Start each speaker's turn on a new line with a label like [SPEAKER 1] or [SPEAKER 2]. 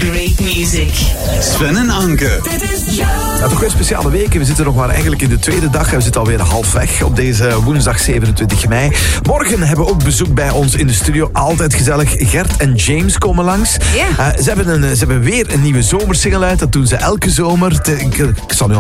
[SPEAKER 1] great music.
[SPEAKER 2] Sven en Anke.
[SPEAKER 1] Dit is jouw...
[SPEAKER 3] Ja, toch weer speciale weken. We zitten nog maar eigenlijk in de tweede dag. En we zitten alweer halfweg op deze woensdag 27 mei. Morgen hebben we ook bezoek bij ons in de studio. Altijd gezellig. Gert en James komen langs.
[SPEAKER 4] Ja.
[SPEAKER 3] Ze hebben weer een nieuwe zomersingle uit. Dat doen ze elke zomer. Ik zal nu